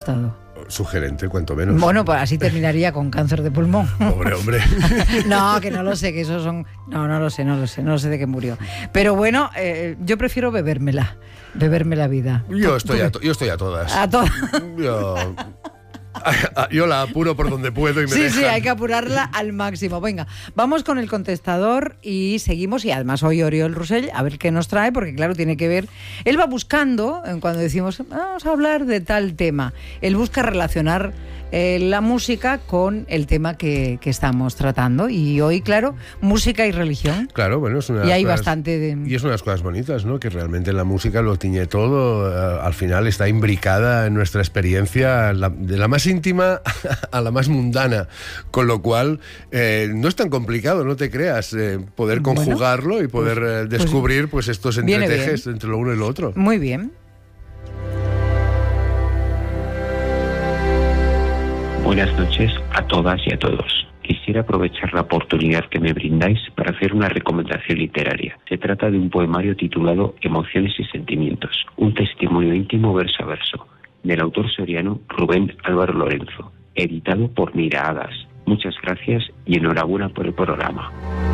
estado? Sugerente, cuanto menos. Bueno, pues así terminaría con cáncer de pulmón. Hombre. No, que no lo sé, que esos son... No lo sé de qué murió. Pero bueno, yo prefiero beberme la vida. Yo estoy a todas. A todas. Yo la apuro por donde puedo y me dejan. Sí, hay que apurarla al máximo. Venga, vamos con el contestador y seguimos. Y además hoy Oriol Rosell, a ver qué nos trae, porque claro, tiene que ver... Él va buscando, cuando decimos, vamos a hablar de tal tema, él busca relacionar la música con el tema que estamos tratando. Y hoy, claro, música y religión. Claro, bueno, es una... Y hay bastante de... Y es una de las cosas bonitas, ¿no? Que realmente la música lo tiñe todo. Al final está imbricada en nuestra experiencia, de la más íntima a la más mundana, con lo cual no es tan complicado, no te creas, poder conjugarlo y poder descubrir pues estos entretejes entre lo uno y lo otro. Muy bien. Buenas noches a todas y a todos. Quisiera aprovechar la oportunidad que me brindáis para hacer una recomendación literaria. Se trata de un poemario titulado Emociones y Sentimientos, un testimonio íntimo verso a verso, del autor soriano Rubén Álvaro Lorenzo, editado por Miraadas. Muchas gracias y enhorabuena por el programa.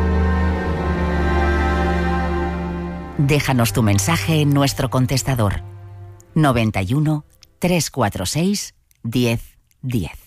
Déjanos tu mensaje en nuestro contestador 91 346 1010.